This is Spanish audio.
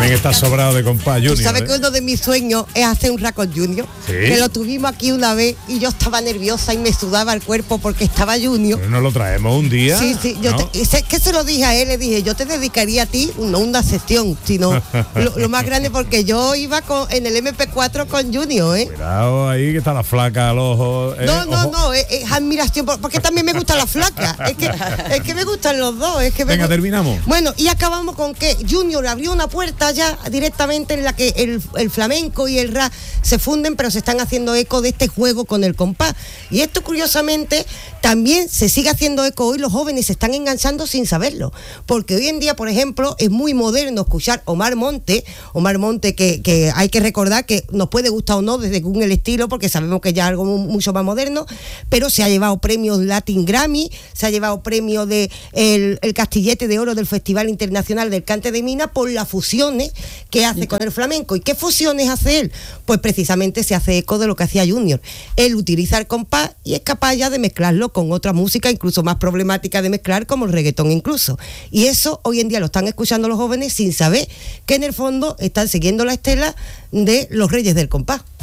también está sobrado de compás, Junior. ¿Tú sabes que uno de mis sueños es hacer un rap con Junior? ¿Sí? Que lo tuvimos aquí una vez y yo estaba nerviosa y me sudaba el cuerpo porque estaba Junior. Pues nos lo traemos un día. Sí, yo ¿no? que se lo dije a él, le dije, yo te dedicaría a ti, no una sección, sino lo más grande, porque yo iba en el MP4 con Junior, ¿eh? Cuidado ahí, que está la flaca al ojo. No, es admiración, porque también me gusta la flaca. Es que me gustan los dos. Venga, terminamos. Bueno, y acabamos con que Junior abrió una puerta ya directamente en la que el flamenco y el rap se funden, pero se están haciendo eco de este juego con el compás. Y esto, curiosamente, también se sigue haciendo eco hoy. Los jóvenes se están enganchando sin saberlo, porque hoy en día, por ejemplo, es muy moderno escuchar Omar Monte, que hay que recordar que nos puede gustar o no desde el estilo, porque sabemos que ya es algo mucho más moderno, pero se ha llevado premios Latin Grammy, se ha llevado premio de el Castillete de Oro del Festival Internacional del Cante de Mina por las fusiones que hace con el flamenco. ¿Y qué fusiones hace él? Pues precisamente se hace eco de lo que hacía Junior. Él utiliza el compás y es capaz ya de mezclarlo con otra música incluso más problemática de mezclar, como el reggaetón incluso. Y eso hoy en día lo están escuchando los jóvenes sin saber que en el fondo están siguiendo la estela de los reyes del compás.